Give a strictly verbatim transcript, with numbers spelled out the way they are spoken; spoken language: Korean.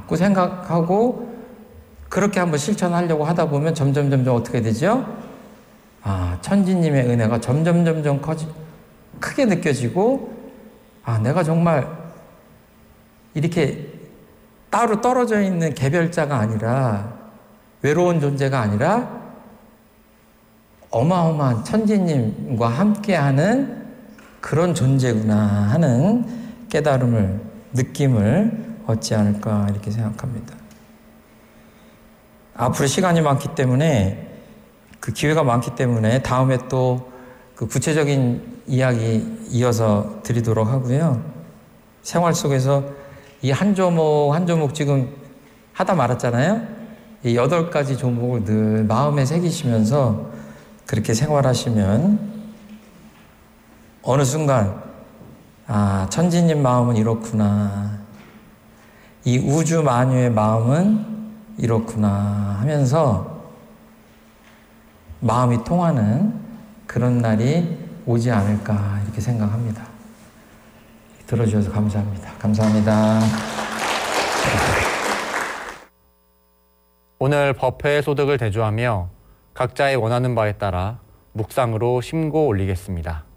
자꾸 생각하고 그렇게 한번 실천하려고 하다 보면 점점 점점 어떻게 되죠? 아, 천지님의 은혜가 점점 점점 커지, 크게 느껴지고, 아, 내가 정말 이렇게 따로 떨어져 있는 개별자가 아니라, 외로운 존재가 아니라 어마어마한 천지님과 함께하는 그런 존재구나 하는 깨달음을, 느낌을 얻지 않을까 이렇게 생각합니다. 앞으로 시간이 많기 때문에, 그 기회가 많기 때문에 다음에 또 그 구체적인 이야기 이어서 드리도록 하고요. 생활 속에서 이 한 조목 한 조목 지금 하다 말았잖아요. 이 여덟 가지 조목을 늘 마음에 새기시면서 그렇게 생활하시면 어느 순간 아, 천지님 마음은 이렇구나, 이 우주 만유의 마음은 이렇구나 하면서 마음이 통하는 그런 날이 오지 않을까 이렇게 생각합니다. 들어주셔서 감사합니다. 감사합니다. 오늘 법회의 소득을 대조하며 각자의 원하는 바에 따라 묵상으로 심고 올리겠습니다.